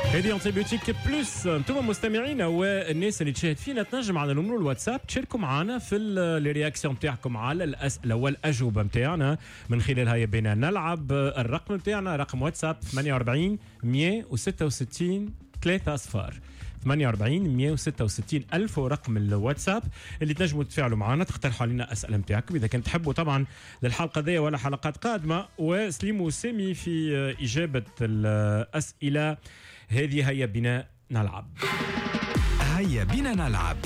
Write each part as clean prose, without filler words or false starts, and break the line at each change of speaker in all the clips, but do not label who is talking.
هذه انتيبيوتيك بلس. انتم مستمعين والناس اللي تشاهد فينا تنجم على نمرو الواتساب تشاركوا معنا في لي رياكسيون تاعكم على الاسئله والاجوبه نتاعنا من خلال هيا بينا نلعب. الرقم نتاعنا رقم واتساب 48 166 3 اصفار 48 166 ألف ورقم الواتساب اللي تنجموا تتفاعلوا معنا تقترحوا علينا أسئلة متاعكم إذا كنت تحبوا طبعا للحلقة ذي ولا حلقات قادمة. وسليم وسامي في إجابة الأسئلة هذه. هيا بنا نلعب.
هيا بنا نلعب.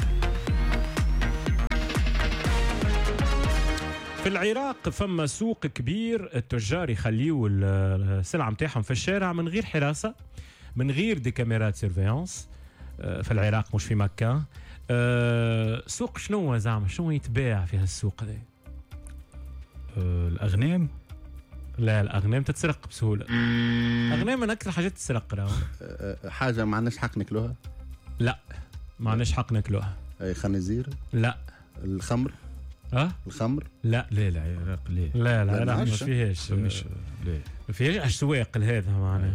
في العراق فما سوق كبير، التجار يخليوا السلعة متاعهم في الشارع من غير حراسة، من غير دي كاميرات سيرفيانس. في العراق مش في مكة. سوق شنو زعما شنو يتباع في هالسوق ذا؟
الأغنام.
لا الأغنام تتسرق بسهولة. أغنام من أكثر حاجات تتسرق راهو.
حاجة ما عندناش حق ناكلوها؟
لا ما عندناش حق ناكلوها.
خنازير؟
لا.
الخمر؟ الخمر؟
لا
العراق ليه؟
لا العراق ما فيهاش.
ما
فيهاش أسواق هذا معنا.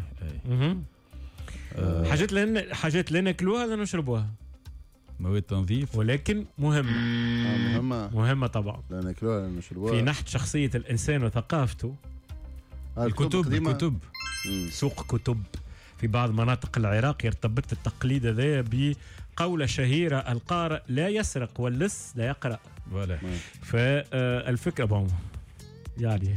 حاجات اللي ناكلوها ولا نشربوها.
مواد تنظيف
ولكن مهمة طبعا.
لا ناكلوها ولا نشربوها.
في نحت شخصية الإنسان وثقافته.
الكتب.
سوق كتب في بعض مناطق العراق يرتبط التقليد هذا بقولة شهيرة: القارئ لا يسرق واللص لا يقرأ. فالفكرة يعني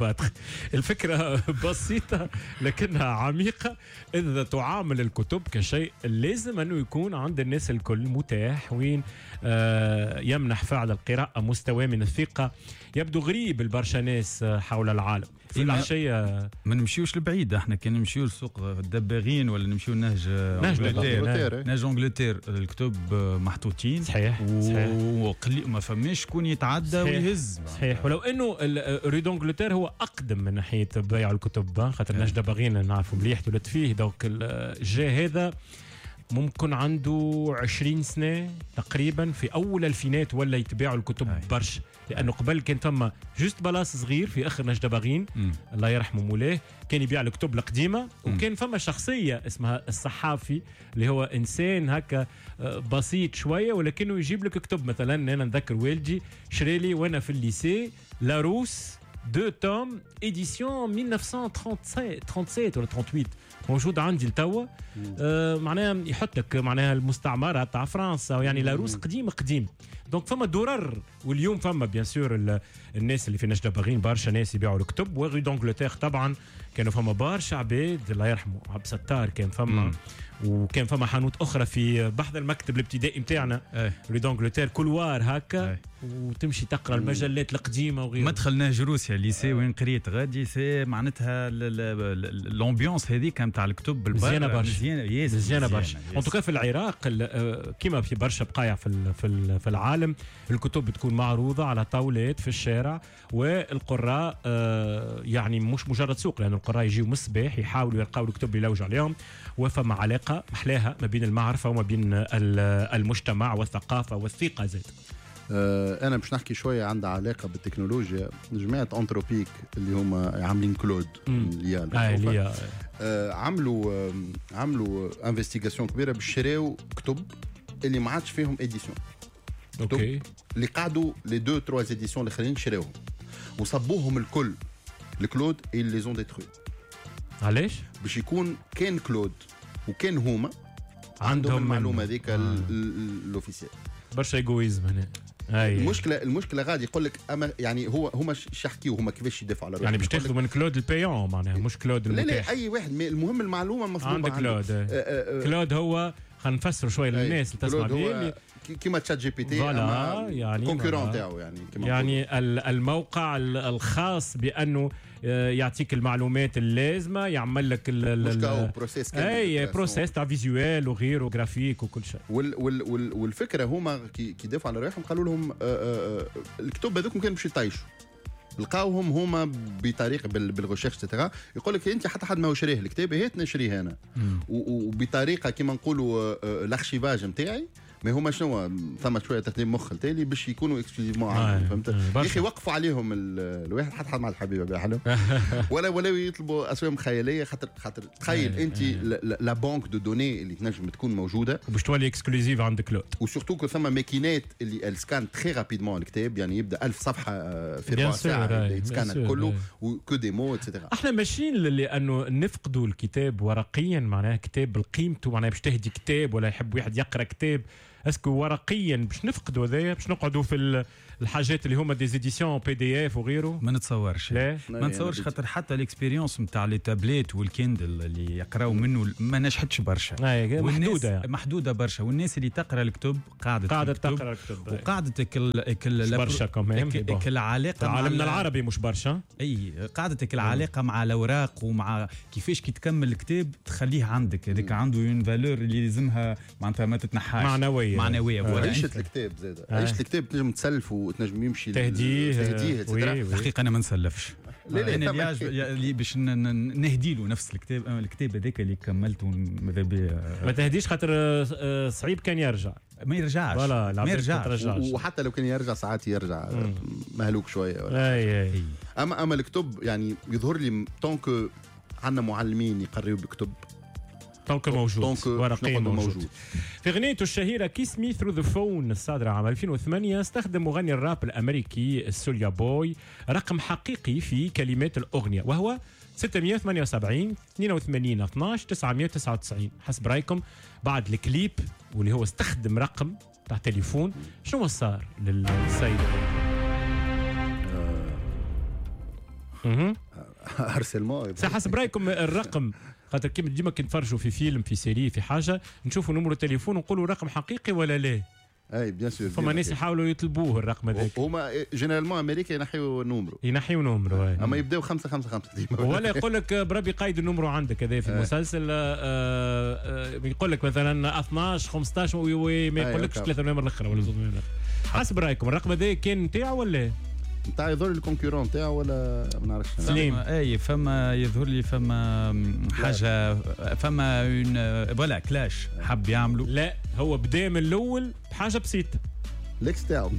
الفكرة بسيطة لكنها عميقة. إذا تعامل الكتب كشيء لازم أنه يكون عند الناس الكل متاح، وين يمنح فعل القراءة مستوى من الثقة يبدو غريب البرشا ناس حول العالم. في العشية
ما نمشيوش لبعيد، احنا كان نمشيو لسوق الدباغين ولا نمشيو نهج انجلتير الكتب محطوطين.
صحيح.
ما فماش شكون يتعدى ويهز.
صحيح. ولو انه ريد انجلتير هو اقدم من ناحيه بيع الكتب، خاطر نهج دباغين نعرفوا مليح تولد فيه. دوك الجا هذا ممكن عنده 20 سنة تقريبا، في أول الفينات ولا يتباعوا الكتب برش، لأنه قبل كان ثم جست بلاص صغير في آخر نجدة باغين الله يرحمه مولاه كان يبيع الكتب القديمة. وكان فما شخصية اسمها الصحافي اللي هو إنسان هكا بسيط شوية ولكنه يجيب لك كتب. مثلا أنا نذكر والدي شريلي وأنا في الليسي لاروس 2 توم إديسيون 1937 ولا 38 موجود عندي لتوا. معناها يحط لك معناها المستعمرة تاع فرنسا، يعني لاروس قديم. دونك فما درر. واليوم فما بيان سور الناس اللي في نجدة باغين برشا ناس يبيعوا الكتب. وغي دونجلتير طبعا كانوا فما برشا عباد الله يرحمه عبد الستار كان فما وكان فما حانوت اخرى في بحث المكتب الابتدائي نتاعنا ري دونجلتير كولوار هكا وتمشي تقرا المجلات القديمه وغيره.
ما دخلناش روسيا الليسي وين قريت غادي سي معناتها الامبيونس هذيك نتاع الكتب بالبر
مزيانه برشا. ان توكا في العراق كيما في برشا بقايع في العالم الكتب بتكون معروضه على طاولات في الشارع، والقراء يعني مش مجرد سوق، لان القراء يجيو من الصباح يحاولوا يلقاو الكتب اللي يلوجوا عليهم. وفما علاقه محلاها ما بين المعرفه وما بين المجتمع والثقافه والثقه زاد.
انا باش نحكي شويه عندها علاقه بالتكنولوجيا. جماعه انتروبيك اللي هما عاملين كلود اللي عملوا انفستيغاسيون كبيره باش يشريو كتب اللي ما عادش فيهم اديسيون.
اوكي.
اللي قعدوا لي 2-3 اديسيون الاخرين شراوهم وصبوهم الكل الكلود اي لي زون ديتروي.
علاش؟
باش يكون كان كلود وكان هما عندهم المعلومه هذيك الاوفيسيال.
برشا ايغويزم هنا.
المشكله غادي يقول لك اما يعني هما يحكيوا هما كيفاش يدافعوا على روحهم.
يعني باش تاخذوا من كلود البيون معناها مش كلود المتاح.
لا اي واحد المهم المعلومه المطلوبه
عندك كلود هو خلينا نفسروا شويه للناس اللي تسمع به
كيما تشات جي بي تي
يعني
كونكورون تاعو
يعني الموقع الخاص بانه يعطيك المعلومات اللازمه، يعمل لك بروسيس تاع فيزوال وغيره جرافيك وكل شيء.
والفكره هما كي دافعوا على روحهم قالوا لهم الكتب هذوك كانوا باش يطيشوا، لقاوهم هما بطريقه بالغوشيرش تاعها يقول لك انت حتى حد ما هو شريه الكتاب هات نشريه انا وبطريقه كيما نقولوا الارشيفاج نتاعي ما هما شنو ثم شويه تخديم مخ التالي باش يكونوا اكسكلوزيفمون عندهم فهمت يا اخي وقفوا عليهم الواحد حتى مع الحبيبه بحالهم ولا يطلبوا اسهم خياليه خاطر تخيل انت لا بانك دو دوني اللي تنجم تكون موجوده
باش تولي اكسكلوزيف عندك لوت
وسورتو كو ثم ماكينات اللي السكان تري رابيدمون الكتاب يعني يبدا 1000 صفحه في ربع ساعه يتسكان كله وكو دي مو اتسيتيرا.
احنا ماشيين لانه نفقدوا الكتاب ورقيا معناها كتاب بقيمته معناها باش تهدي كتاب ولا يحب واحد يقرا كتاب اسكو ورقيا باش نفقدوا هذايا باش نقعدوا في الحاجات اللي هما دي زيديسيون بي دي اف وغيره
ما نتصورش
لا
ما نتصورش خاطر حتى الاكسبيريونس نتاع لي تابليت والكيندل اللي يقراو منه ما نجحتش برشا
محدوده يعني.
محدوده برشا والناس اللي تقرا الكتب قاعده
تقرا الكتب
وقاعده
برشا كمان
العلاقه
مع عالمنا العربي مش برشا
اي قاعدتك العلاقه مع الاوراق ومع كيفاش كي تكمل الكتاب تخليه عندك هذاك عنده اون فالور اللي لازمها معناتها ما تتنحاش معنويه
عيشة الكتاب زاد عيشة الكتاب تنجم تسلف وتنجم يمشي
تهديه الحقيقه انا ما نسلفش انا اللي باش نهدي له نفس الكتاب هذاك اللي كملته ماذا بيا
ما تهديش خاطر صعيب كان يرجع
ما يرجعش
ما يرجعش
وحتى لو كان يرجع ساعات يرجع مهلوك شويه
اي
اما الكتب يعني يظهر لي طونك عندنا معلمين يقريوا بالكتب
طونك موجود ورقيا موجود. في اغنيته الشهيره كيس مي ثرو ذا فون الصادره عام 2008 استخدم مغني الراب الامريكي سوليا بوي رقم حقيقي في كلمات الاغنيه وهو 678 82 12 999. حسب رايكم بعد الكليب واللي هو استخدم رقم تاع تليفون شنو صار للسيد؟
هارسلمون
حسب رايكم الرقم خاطر كيما ديما كي نتفرجوا في فيلم في سيري في حاجه نشوفوا نمرو تليفون ونقولوا رقم حقيقي ولا لا؟
اي بيان سور
فما ناس يحاولوا يطلبوه الرقم هذاك
هما جينيرالمون امريكا ينحيوا نمرو
اما
يبداو 555
ولا يقول لك بربي قايد النمرو عندك هذا في المسلسل يقول لك مثلا 12 15 ما يقولكش 3 نمر الاخر ولا زوج نمر. حسب رايكم الرقم هذا كان نتاعو ولا
نتاع يظهر لي الكونكورون نتاعو ولا ما نعرفش
سليم؟
اي فما يظهر لي فما حاجه فما فوالا كلاش حب يعملوا
لا هو بدا من الاول بحاجه بسيطه
ليكس تاعو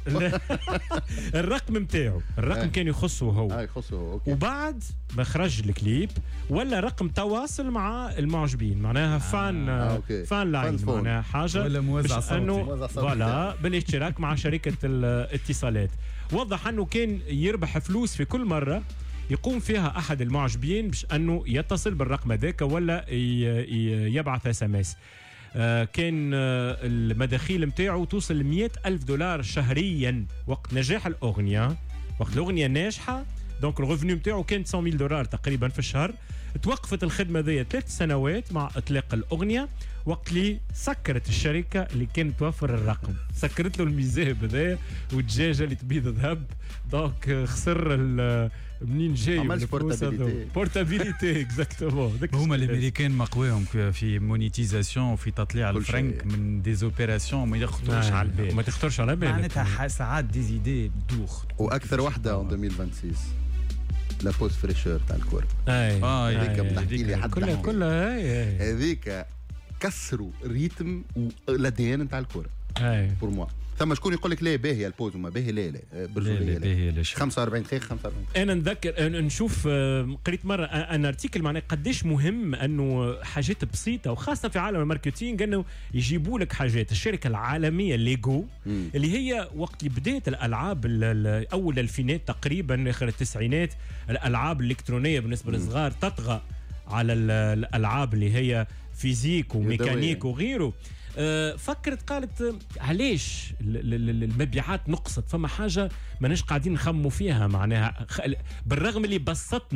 الرقم نتاعو الرقم كان يخصه هو
يخصه هو اوكي
وبعد
ما خرج الكليب ولا رقم تواصل مع المعجبين معناها فان لاين معناها حاجه
ولا موزع صوتي
فوالا بالاشتراك مع شركه الاتصالات. وضح انه كان يربح فلوس في كل مره يقوم فيها احد المعجبين باش انه يتصل بالرقم هذاك ولا يبعث اس ام اس. كان المداخيل نتاعو توصل ل $100,000 شهريا وقت نجاح الاغنيه وقت الاغنيه ناجحه دونك الريفنيو نتاعو كان $100,000 تقريبا في الشهر. توقفت الخدمه ذي 3 سنوات مع اطلاق الاغنيه وقت اللي سكرت الشركه اللي كانت توفر الرقم سكرت له الميزاب هذا والدجاجه اللي تبيض ذهب دونك خسر منين جاي
عملش
بورتابيليتي اكزاكتومون.
هما الامريكان مقواهم في مونيتيزاسيون وفي تطليع الفرنك من ديزوبيراسيون ما يخطرش على البال
ما تخطرش على بالك
معناتها ساعات ديزيدي دوخ.
واكثر وحده 2026 لا بوز فريشور تاع الكره
هذيك
بتحكي لي حد
كلها
هذيك كسروا ريتم الادي ان تاع الكره بور موا. ثم شكون يقول لك لا باهيه البوز وما باهي لا
باهي
45 دقيقه 45.
انا نذكر نشوف قريت مره ان ارتيكل معناه قديش مهم انه حاجات بسيطه وخاصه في عالم الماركتينغ انه يجيبوا لك حاجات. الشركه العالميه ليجو اللي هي وقت بدايه الالعاب اول الفينات تقريبا اخر التسعينات الالعاب الالكترونيه بالنسبه للصغار تطغى على الالعاب اللي هي فيزيك وميكانيك وغيره. فكرت قالت علاش المبيعات نقصت فما حاجه ماناش قاعدين نخموا فيها معناها بالرغم اللي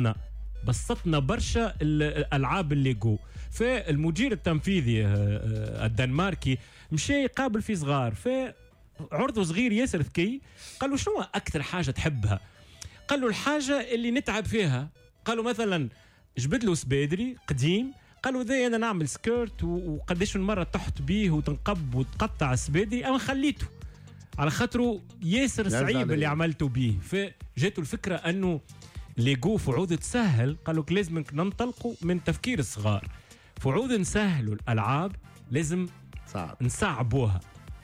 بسطنا برشا الالعاب الليجو. فالمدير التنفيذي الدنماركي مشى يقابل في صغار فعرضه صغير ياسر ذكي قال له شنو اكثر حاجه تحبها؟ قال له الحاجه اللي نتعب فيها. قالوا مثلا جبد له سبادري قديم قالوا ذي انا نعمل سكيرت وقديش من مره تحت بيه وتنقب وتقطع السبادري اما خليته على خاطره ياسر صعيب اللي عملته بيه. فجاته الفكره انه ليجو فعود تسهل قالوا لازم ننطلقوا من تفكير الصغار فعود نسهلوا الالعاب لازم
صعب
نصعبوها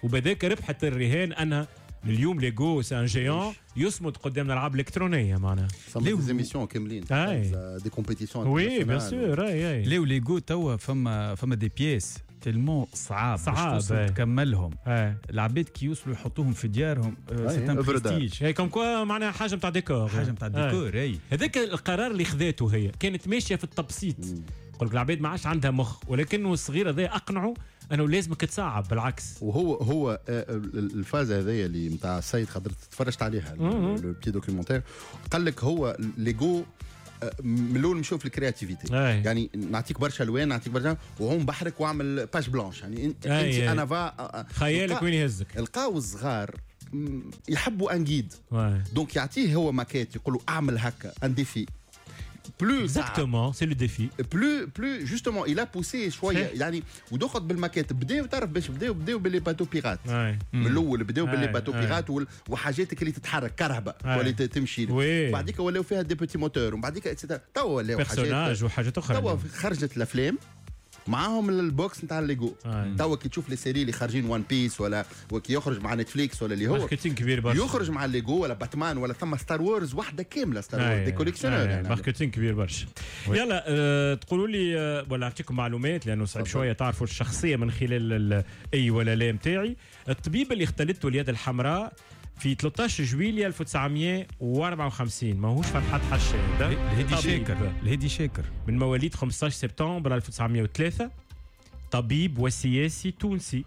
وبذاك ربحت الرهان انها اليوم ليغو سان جيون يصمد قدام الالعاب الالكترونيه معناها
دي زيميسيون كاملين دي كومبيتيسيون
وي بيان سور
ليو ليغو توا فما دي بياس تلمو صعاب تكملهم العباد كي يوصلوا يحطوهم في ديارهم سي ان برستيج
كم كوا معناها حاجه نتاع ديكور هذاك القرار اللي خذاته هي كانت ماشيه في التبسيط يقول لك العباد ما عادش عندها مخ ولكنه الصغير هذا اقنعوا انه لازمك تصعب بالعكس
وهو الفاز هذايا اللي نتاع السيد خاطر تفرجت عليها لو بتي دوكيومونتير قال لك هو ليغو من الاول نشوف الكرياتيفيتي يعني نعطيك برشا الوان نعطيك برشا وهم بحرك واعمل باج بلانش يعني انت انا
خيالك وين يهزك
القاو الصغار يحبوا انجيد دونك يعطيه هو ماكيت يقولوا اعمل هكا ان ديفي plus
exactement c'est le défi
plus justement il a poussé شويه يعني ودخلت بالماكيت بداو تعرف باش بداو باللي باتو بيرات من الاول بداو باللي باتو بيرات وحاجاتك اللي تتحرك كرهبه ولا تمشي بعديك ولاو فيها دي بوتي موتور ومن بعديك توا ولاو
حاجات وحاجات اخرى
توا خرجت الافلام معاهم البوكس نتاع الليغو توا كي تشوف لي سيري اللي خارجين وان بيس ولا وكي يخرج مع نتفليكس ولا اللي هو
ماركتينغ كبير برشا
يخرج مع الليغو ولا باتمان ولا ثم ستار وورز وحده كامله ستار وورز دي كوليكسيونور
يعني ماركتينغ كبير برشا يلا تقولوا لي ولا نعطيكم معلومات لانه صعب شويه تعرفوا الشخصيه من خلال اي ولا لا نتاعي الطبيب اللي اختلته اليد الحمراء في 13 جويلية 1954 ماهوش فرحات حشاد
الهدي شاكر
من مواليد 15 سبتمبر 1903 طبيب وسياسي تونسي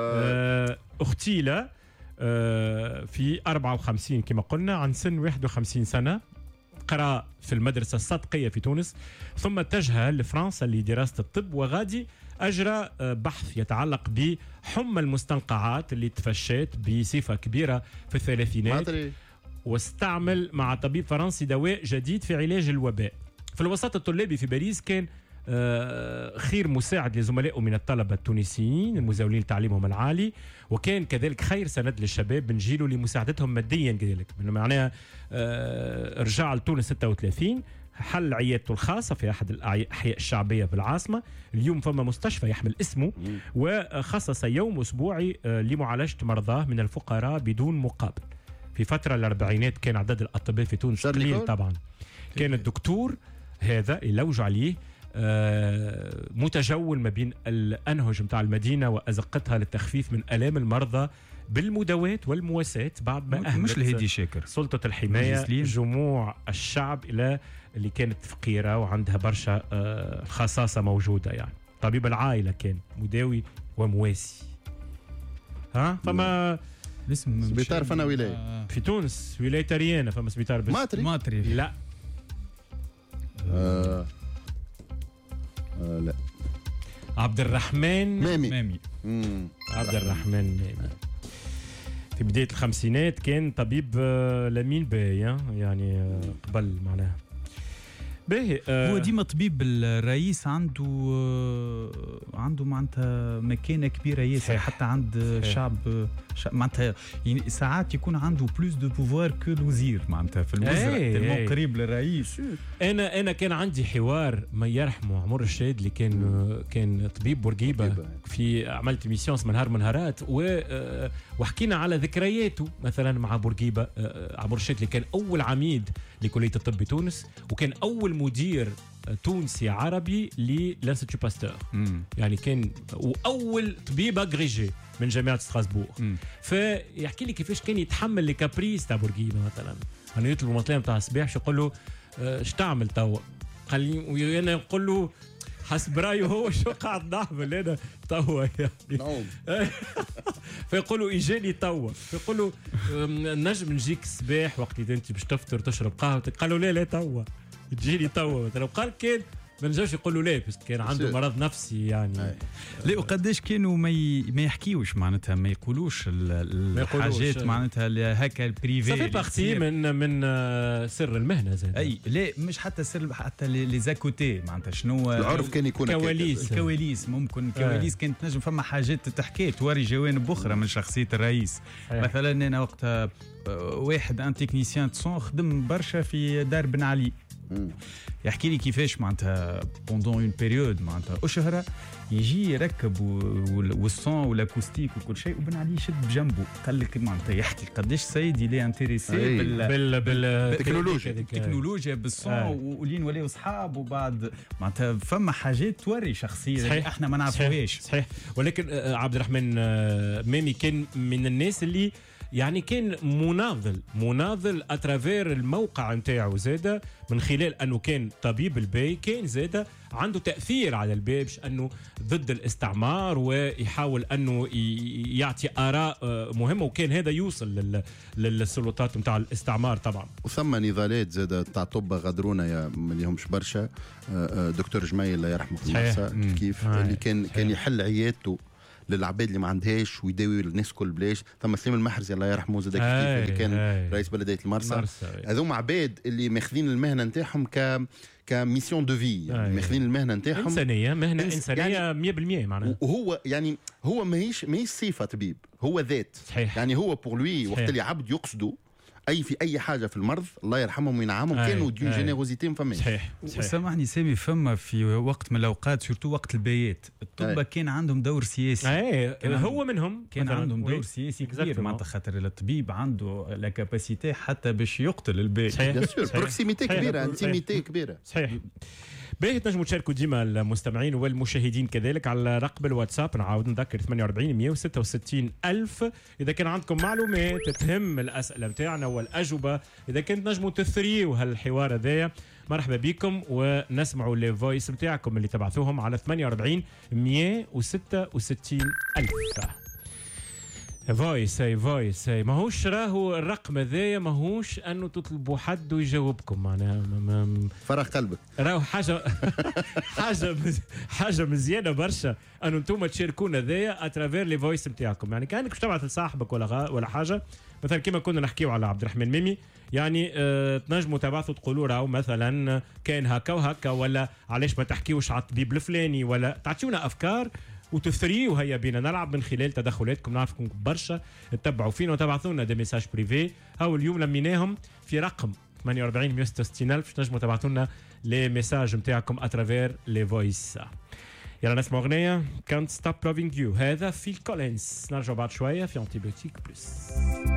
اغتيل في 54 كما قلنا عن سن 51 سنة قرأ في المدرسة الصدقية في تونس ثم اتجه لفرنسا لدراسة الطب وغادي أجرى بحث يتعلق بحمى المستنقعات اللي تفشت بصفة كبيرة في الثلاثينات واستعمل مع طبيب فرنسي دواء جديد في علاج الوباء. في الوسط الطلابي في باريس كان خير مساعد لزملائه من الطلبة التونسيين المزاولين لتعليمهم العالي وكان كذلك خير سند للشباب من جيله لمساعدتهم ماديا كذلك معناها رجع لتونس 36 حل عيادته الخاصة في أحد الأحياء الشعبية في العاصمة اليوم فما مستشفى يحمل اسمه وخصص يوم أسبوعي لمعالجة مرضاه من الفقراء بدون مقابل. في فترة الأربعينات كان عدد الأطباء في تونس قليل طبعا كان الدكتور هذا يلوج عليه متجول ما بين الأنهج متاع المدينة وأزقتها للتخفيف من آلام المرضى بالمداوات والمواساة بعد ما أهملت
مش الهدي شاكر
سلطة الحماية جموع الشعب إلى اللي كانت فقيرة وعندها برشا خصاصة موجودة يعني طبيب العائلة كان مداوي ومواسي فما
سبيطار فانا ولاية
في تونس ولاية تريانة فما سبيطار بس
ماتري
لا
لا
عبد الرحمن
مامي
عبد الرحمن مامي في بداية الخمسينات كان طبيب لمين باي يعني قبل معناها باهي
هو ديما طبيب الرئيس عنده معناتها مكانه كبيره ياسر حتى عند الشعب معناتها ساعات يكون عنده بلوس دو بوفوار كو الوزير معناتها في الوزراء قريب للرئيس.
انا كان عندي حوار ما يرحمه عمر الشهيد اللي كان طبيب بورقيبه في عملت ميسيون اسمها نهار من نهارات وحكينا على ذكرياته مثلا مع بورقيبه. عمر الشهيد اللي كان اول عميد لكليه الطب بتونس وكان اول مدير تونسي عربي للانستيتو باستور يعني كان واول طبيب اغريجي من جامعه ستراسبورغ. فيحكي لي كيفاش كان يتحمل الكابريس تاع بورقيبه مثلا انا يطلبوا مطلب تاع الصباح شو يقول له اش تعمل توا قال لي انا نقول له حسب رايه هو شو قاعد نعمل انا توا يعني فيقول له اجاني توا فيقول له نجم نجيك الصباح وقت اللي انت باش تفطر تشرب قهوه قال له لا توا تجيني توا مثلا وقال كان ما نجمش يقول له لا بس كان عنده مرض نفسي يعني
لا وقداش كانوا ما يحكيوش معناتها ما يقولوش الحاجات معناتها هكا البريفي
صافي بارتي من سر المهنه زاد
اي لا مش حتى سر حتى لي زاكوتي معناتها شنو
العرف كان يكون
الكواليس ممكن الكواليس كانت نجم فما حاجات تحكي توري جوانب اخرى من شخصيه الرئيس. مثلا انا وقتها واحد ان تكنيسيان صون خدم برشا في دار بن علي يحكي لي كيفاش معناتها بوندون اون بيريود معناتها أشهر يجي يركب والصون والاكوستيك وكل شيء وبن عليه يشد بجنبه. قال لك معناتها يحكي قداش سيد اللي انتريسي بالتكنولوجيا بالصون ولين ولاو اصحاب وبعد معناتها فما حاجات توري شخصيه احنا ما نعرفوهاش.
صحيح. ولكن عبد الرحمن ميمي كان من الناس اللي يعني كان مناضل اترافير الموقع نتاعو زاده من خلال انه كان طبيب البي، كان زاده عنده تاثير على البي باش انه ضد الاستعمار ويحاول انه يعطي اراء مهمه، وكان هذا يوصل للسلطات نتاع الاستعمار طبعا.
وثم نضالات زاده تاع طب غدرونا يا ما لهمش برشا. دكتور جميل الله يرحمه في المرسى كيف اللي كان يحل عيادته للعباد اللي ما عندهاش ويداوي الناس كل بلاش. ثم سليم المحرزي الله يرحمه زاد كيف اللي كان رئيس بلديه المرسى. هذوما عباد اللي ماخذين المهنه نتاعهم كميسيون دو في، يعني ماخذين المهنه نتاعهم
مهنه انسانيه 100% معناها.
وهو يعني هو ماهيش صفه طبيب، هو ذات.
صحيح.
يعني هو بور لوي وقت اللي عبد يقصدوا في اي حاجه في المرض الله يرحمهم وينعمهم كانوا دون جينيروزيتي ما فماش.
صحيح.
سامحني سامي، فما في وقت من الاوقات سورتو وقت البيات الطب كان عندهم دور سياسي.
هو منهم
كان عندهم دور سياسي كبير معناتها خاطر الطبيب عنده لا كاباسيتي حتى باش يقتل البي.
بيان سور بروكسيميتي كبيره، انتيميتي كبيره.
صحيح. باهي تنجموا تشاركوا ديما المستمعين والمشاهدين كذلك على رقم الواتساب. نعاود نذكر 48 166 ألف إذا كان عندكم معلومات تهم الأسئلة متاعنا والأجوبة، إذا كنت نجموا تثريوا هالحوار هذايا مرحبا بكم ونسمعوا لي فويس متاعكم اللي تبعثوهم على 48 166 ألف. فويس ماهوش راهو الرقم هذايا ماهوش انه تطلبوا حد ويجاوبكم معناها
فرح قلبك
راهو حاجه مزيانه برشا انه انتم تشاركونا هذايا اترافير لي فويس نتاعكم. يعني كانك باش تبعث لصاحبك ولا حاجه مثلا كما كنا نحكيو على عبد الرحمن ميمي، يعني تنجموا تبعثوا تقولوا راهو مثلا كان هكا وهكا، ولا علاش ما تحكيوش على الطبيب الفلاني، ولا تعطيونا افكار وتثري وهيا بينا نلعب من خلال تدخلاتكم. نعرفكم برشا تتبعوا فينا وتبعثوا لنا دي ميساج بريفي. هاو اليوم لميناهم في رقم 48 166 ألف باش تنجموا تبعثوا لنا لي ميساج نتاعكم اترافير لي فويس. يلا نسمع اغنيه كانت ستوب لافينج يو، هذا فيل كولينز. نرجع بعد شويه في انتيبيوتيك بلس.